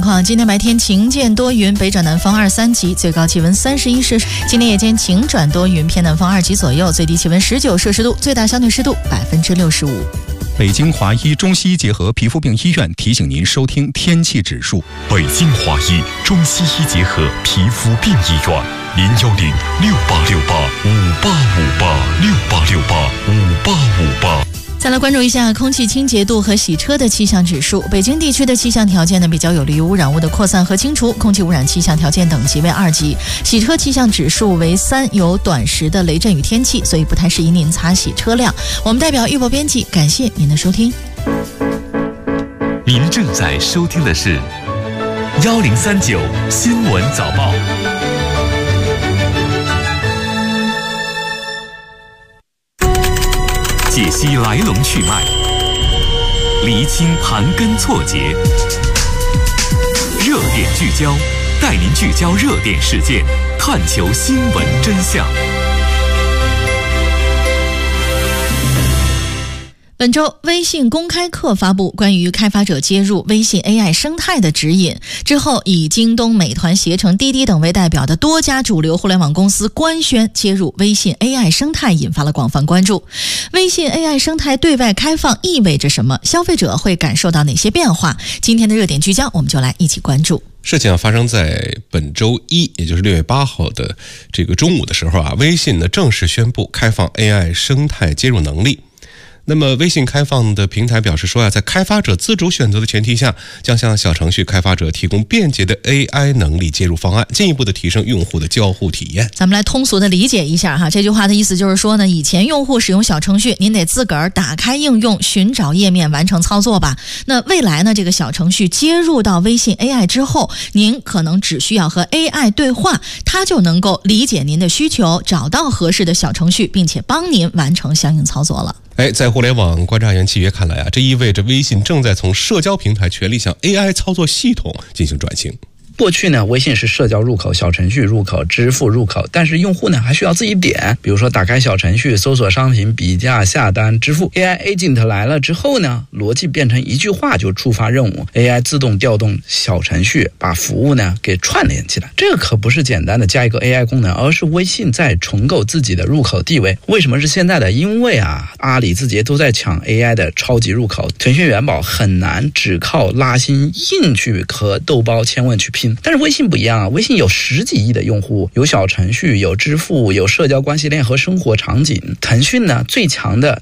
况，今天白天晴间多云，北转南风2、3级，最高气温31摄氏。今天夜间晴转多云，偏南风2级左右，最低气温19摄氏度，最大相对湿度65%。 北京华医中西医结合皮肤病医院提醒您收听天气指数。 北京华医中西医结合皮肤病医院，01068585868586858。 再来关注一下空气清洁度和洗车的气象指数。北京地区的气象条件呢比较有利于污染物的扩散和清除，空气污染气象条件等级为2级，洗车气象指数为3，有短时的雷阵雨天气，所以不太适宜您擦洗车辆。我们代表预报编辑感谢您的收听。 您正在收听的是1039新闻早报。解析来龙去脉，厘清盘根错节，热点聚焦，带您聚焦热点事件，探求新闻真相。 本周，微信公开课发布关于开发者接入微信 AI 生态的指引。之后，以京东、美团、携程、滴滴等为代表的多家主流互联网公司官宣接入微信 AI 生态，引发了广泛关注。微信 AI 生态对外开放意味着什么？消费者会感受到哪些变化？今天的热点聚焦，我们就来一起关注。 事情发生在本周一，也就是6月8号的这个中午的时候啊，微信呢正式宣布开放 AI 生态接入能力。那么微信开放的平台表示说在开发者自主选择的前提下，将向小程序开发者提供便捷的 AI 能力接入方案，进一步的提升用户的交互体验。 咱们来通俗的理解一下哈，这句话的意思就是说呢，以前用户使用小程序，您得自个儿打开应用，寻找页面完成操作吧。那未来呢，这个小程序接入到微信 AI 之后，您可能只需要和 AI 对话，它就能够理解您的需求，找到合适的小程序，并且帮您完成相应操作了。 在互联网观察员契约看来这意味着微信正在从社交平台全力向 AI 操作系统进行转型。 过去呢，微信是社交入口、小程序入口、支付入口，但是用户呢还需要自己点，比如说打开小程序，搜索商品，比价、下单、支付。AI Agent 来了之后呢，逻辑变成一句话就触发任务 ，AI 自动调动小程序，把服务呢给串联起来。这个可不是简单的加一个 AI 功能，而是微信在重构自己的入口地位。为什么是现在的？因为阿里、字节都在抢 AI 的超级入口，腾讯、元宝很难只靠拉新硬去和豆包、千问去拼。但是微信不一样微信有10几亿的用户，有小程序，有支付，有社交关系链和生活场景。腾讯呢最强的